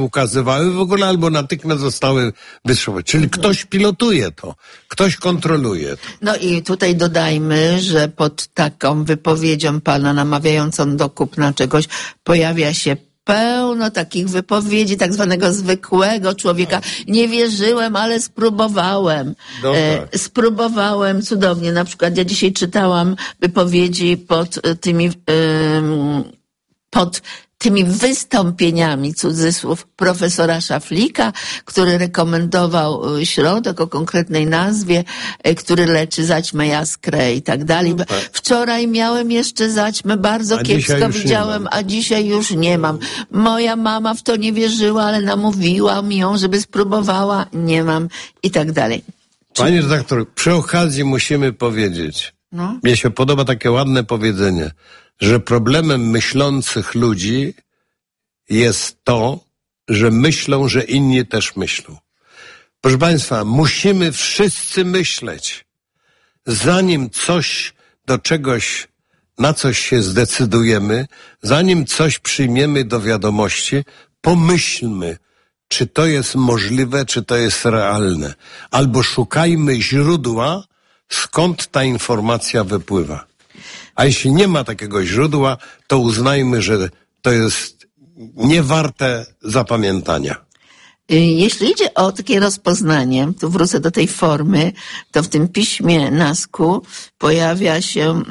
ukazywały w ogóle albo natychmiast zostały wystrzelione. Czyli ktoś pilotuje to, ktoś kontroluje to. No i tutaj dodajmy, że pod taką wypowiedzią pana namawiającą do kupna czegoś pojawia się pełno takich wypowiedzi tak zwanego zwykłego człowieka. Nie wierzyłem, ale spróbowałem. No tak. Spróbowałem cudownie. Na przykład ja dzisiaj czytałam wypowiedzi pod tymi wystąpieniami, cudzysłów, profesora Szaflika, który rekomendował środek o konkretnej nazwie, który leczy zaćmę, jaskrę i tak dalej. No tak. Wczoraj miałem jeszcze zaćmę, bardzo kiepsko widziałem, a dzisiaj już nie mam. Moja mama w to nie wierzyła, ale namówiłam ją, żeby spróbowała, nie mam i tak dalej. Panie redaktor, przy okazji musimy powiedzieć, mnie się podoba takie ładne powiedzenie, że problemem myślących ludzi jest to, że myślą, że inni też myślą. Proszę Państwa, musimy wszyscy myśleć, zanim na coś się zdecydujemy, zanim coś przyjmiemy do wiadomości, pomyślmy, czy to jest możliwe, czy to jest realne. Albo szukajmy źródła, skąd ta informacja wypływa. A jeśli nie ma takiego źródła, to uznajmy, że to jest niewarte zapamiętania. Jeśli idzie o takie rozpoznanie, tu wrócę do tej formy, to w tym piśmie NASK-u pojawia się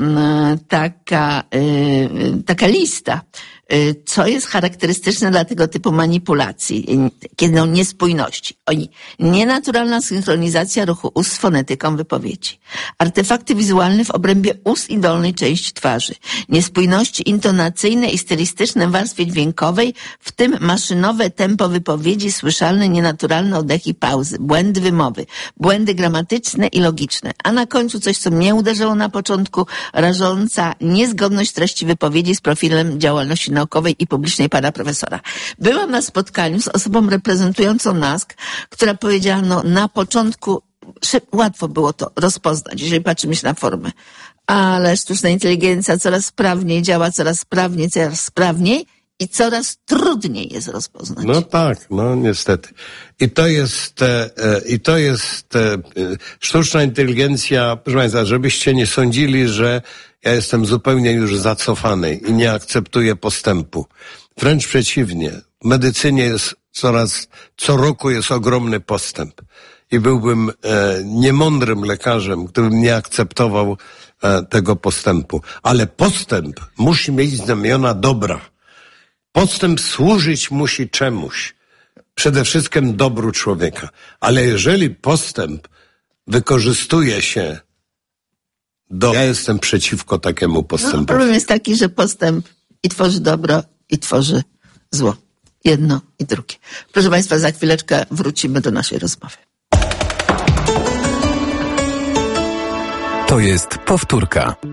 taka lista, co jest charakterystyczne dla tego typu manipulacji, kiedy niespójności. Nienaturalna synchronizacja ruchu ust z fonetyką wypowiedzi. Artefakty wizualne w obrębie ust i dolnej części twarzy. Niespójności intonacyjne i stylistyczne w warstwie dźwiękowej, w tym maszynowe tempo wypowiedzi, słyszalne, nienaturalne oddechy, pauzy, błędy wymowy, błędy gramatyczne i logiczne. A na końcu coś, co mnie uderzyło na początku, rażąca niezgodność treści wypowiedzi z profilem działalności naukowej i publicznej pana profesora. Byłam na spotkaniu z osobą reprezentującą NASK, która powiedziała, na początku łatwo było to rozpoznać, jeżeli patrzymy się na formę, ale sztuczna inteligencja coraz sprawniej działa, coraz sprawniej i coraz trudniej jest rozpoznać. No tak, niestety. I to jest sztuczna inteligencja, proszę Państwa, żebyście nie sądzili, że ja jestem zupełnie już zacofany i nie akceptuję postępu. Wręcz przeciwnie. W medycynie jest co roku jest ogromny postęp. I byłbym niemądrym lekarzem, gdybym nie akceptował tego postępu. Ale postęp musi mieć znamiona dobra. Postęp służyć musi czemuś. Przede wszystkim dobru człowieka. Ale jeżeli postęp wykorzystuje się ja jestem przeciwko takiemu postępowi. Problem jest taki, że postęp i tworzy dobro, i tworzy zło. Jedno i drugie. Proszę Państwa, za chwileczkę wrócimy do naszej rozmowy. To jest powtórka.